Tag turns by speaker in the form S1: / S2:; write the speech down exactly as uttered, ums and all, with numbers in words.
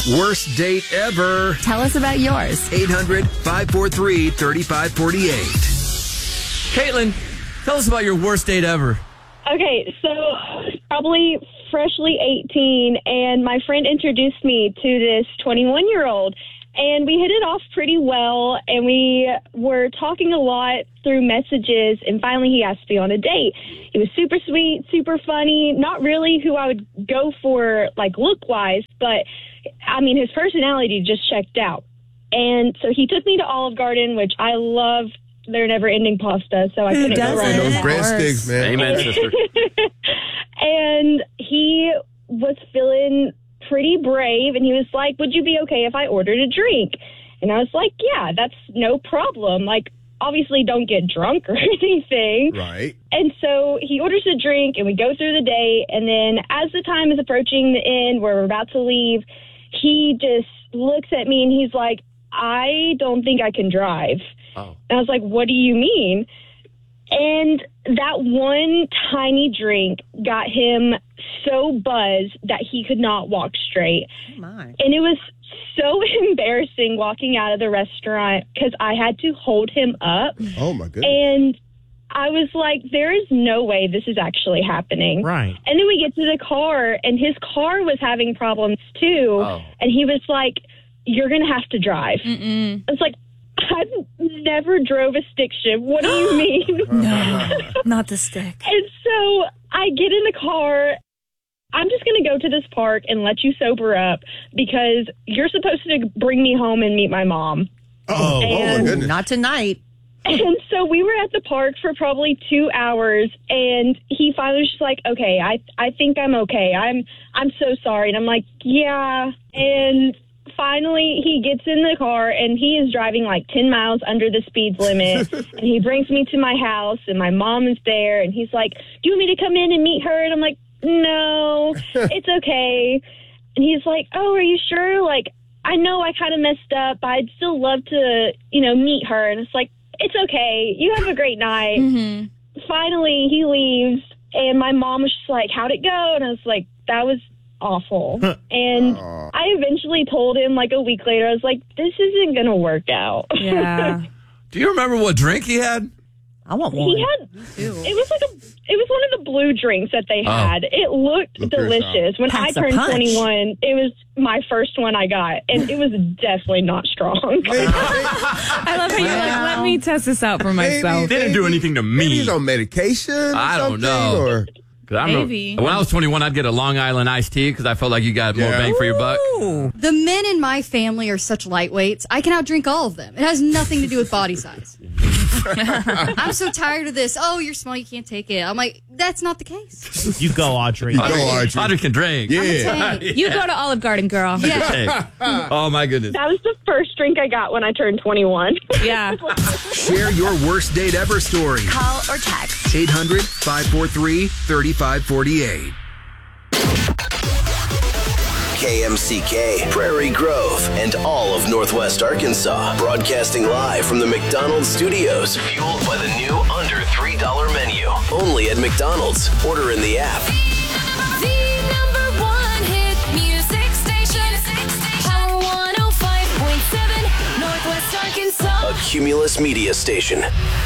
S1: Worst date ever.
S2: Tell us about yours.
S1: eight hundred, five four three, three five four eight.
S3: Caitlin, tell us about your worst date ever.
S4: Okay, so probably freshly eighteen, and my friend introduced me to this twenty-one-year-old, and we hit it off pretty well, and we were talking a lot through messages, and finally he asked me on a date. He was super sweet, super funny, not really who I would go for, like, look-wise, but, I mean, his personality just checked out. And so he took me to Olive Garden, which I love their never-ending pasta, so I
S2: Who
S4: couldn't go wrong
S2: doesn't?
S4: with
S5: Those
S4: that.
S5: breadsticks, man.
S3: Amen, sister.
S4: And he was feeling pretty brave, and he was like, would you be okay if I ordered a drink? And I was like, yeah, that's no problem. Like, obviously don't get drunk or anything.
S5: Right.
S4: And so he orders a drink, and we go through the day, and then as the time is approaching the end where we're about to leave, he just looks at me, and he's like, I don't think I can drive.
S3: Oh.
S4: And I was like, what do you mean? And that one tiny drink got him so buzzed that he could not walk straight.
S2: Oh my.
S4: And it was so embarrassing walking out of the restaurant because I had to hold him up.
S5: Oh, my goodness.
S4: And I was like, there is no way this is actually happening.
S6: Right.
S4: And then we get to the car, and his car was having problems too.
S3: Oh.
S4: And he was like, you're going to have to drive.
S2: Mm-mm.
S4: I was like, I've never drove a stick shift. What do you mean?
S2: No, not the stick.
S4: And so I get in the car. I'm just going to go to this park and let you sober up because you're supposed to bring me home and meet my mom.
S5: Oh, oh my
S4: And-
S5: goodness.
S2: Not tonight.
S4: And so we were at the park for probably two hours, and he finally was just like, okay, I I think I'm okay. I'm I'm so sorry. And I'm like, yeah. And finally, he gets in the car, and he is driving like ten miles under the speed limit. And he brings me to my house, and my mom is there. And he's like, do you want me to come in and meet her? And I'm like, no, it's okay. And he's like, oh, are you sure? Like, I know I kind of messed up, but I'd still love to, you know, meet her. And it's like, it's okay. You have a great night.
S2: Mm-hmm.
S4: Finally, he leaves, and my mom was just like, how'd it go? And I was like, that was awful. And I eventually told him, like, a week later, I was like, this isn't going to work out.
S2: Yeah.
S3: Do you remember what drink he had?
S2: I want one.
S4: He had, it was like a, it was one of the blue drinks that they
S3: Oh.
S4: had. It looked
S5: Look yourself.
S4: delicious. When
S2: Packs a
S4: I turned
S2: punch.
S4: twenty-one, it was my first one I got, and it was definitely not strong.
S7: I love how you're like, let me test this out for myself.
S3: Didn't do anything to
S5: Maybe
S3: me.
S5: he's on medication or
S3: I don't
S5: something,
S3: know.
S5: Or,
S3: 'Cause I remember-
S7: Maybe.
S3: When I was twenty-one, I'd get a Long Island iced tea because I felt like you got more
S5: Yeah.
S3: bang for your buck.
S2: Ooh.
S8: The men in my family are such lightweights. I can outdrink all of them. It has nothing to do with body size. I'm so tired of this. Oh, you're small, you can't take it. I'm like, that's not the case.
S6: You go, Audrey.
S5: Go, Audrey.
S3: Audrey can drink.
S5: Yeah.
S7: You go to Olive Garden, girl.
S8: Yeah.
S3: Hey. Oh, my goodness.
S4: That was the first drink I got when I turned twenty-one.
S7: Yeah.
S1: Share your worst date ever story.
S2: Call or text.
S1: eight hundred, five four three, three five four eight.
S9: K M C K, Prairie Grove, and all of Northwest Arkansas. Broadcasting live from the McDonald's studios. Fueled by the new under three dollar menu. Only at McDonald's. Order in the app.
S10: The number one hit music station. Power one oh five point seven, Northwest Arkansas.
S9: A Cumulus Media Station.